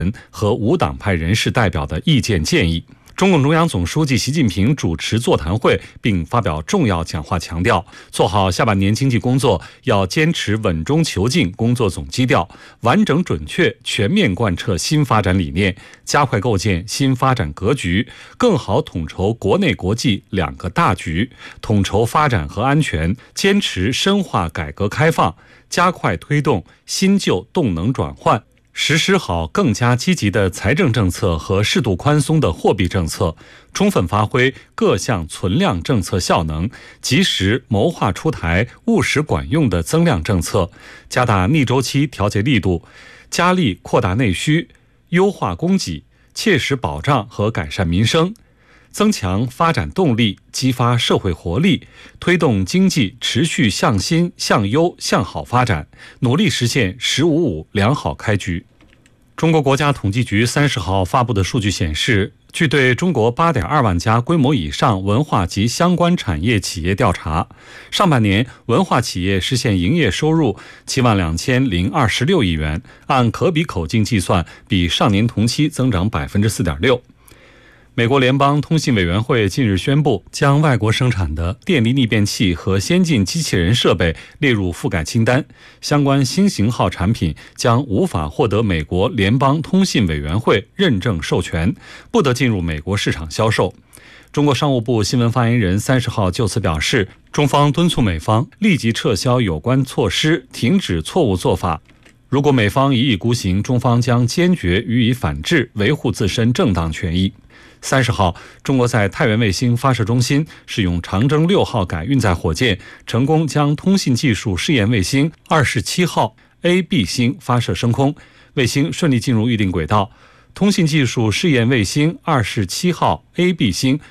和无党派人士代表的意见建议。中共中央总书记习近平主持座谈会并发表重要讲话，强调做好下半年经济工作要坚持稳中求进工作总基调，完整准确全面贯彻新发展理念，加快构建新发展格局，更好统筹国内国际两个大局，统筹发展和安全，坚持深化改革开放，加快推动新旧动能转换，实施好更加积极的财政政策和适度宽松的货币政策，充分发挥各项存量政策效能，及时谋划出台务实管用的增量政策，加大逆周期调节力度，加力扩大内需，优化供给，切实保障和改善民生，增强发展动力，激发社会活力，推动经济持续向新、向优、向好发展，努力实现“十五五”良好开局。中国国家统计局30号发布的数据显示，据对中国8.2万家规模以上文化及相关产业企业调查，上半年文化企业实现营业收入72026亿元，按可比口径计算，比上年同期增长4.6%。美国联邦通信委员会近日宣布，将外国生产的电力逆变器和先进机器人设备列入覆盖清单，相关新型号产品将无法获得美国联邦通信委员会认证授权，不得进入美国市场销售。中国商务部新闻发言人30号就此表示，中方敦促美方立即撤销有关措施，停止错误做法。如果美方一意孤行，中方将坚决予以反制，维护自身正当权益。30号，中国在太原卫星发射中心使用长征6号改运载火箭，成功将通信技术试验卫星27号 A、B 星发射升空，卫星顺利进入预定轨道。通信技术试验卫星27号 A、B 星